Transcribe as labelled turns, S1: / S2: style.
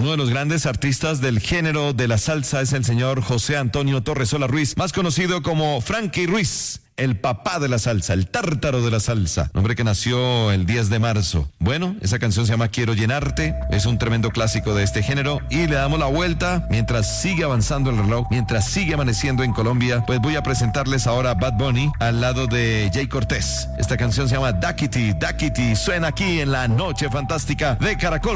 S1: Uno de los grandes artistas del género de la salsa es el señor José Antonio Torresola Ruiz, más conocido como Frankie Ruiz. El papá de la salsa, el tártaro de la salsa, hombre que nació el 10 de marzo. Bueno, esa canción se llama Quiero Llenarte, es un tremendo clásico de este género y le damos la vuelta mientras sigue avanzando el reloj, mientras sigue amaneciendo en Colombia. Pues voy a presentarles ahora a Bad Bunny al lado de Jay Cortés. Esta canción se llama Daquiti, Daquiti, suena aquí en la Noche Fantástica de Caracol.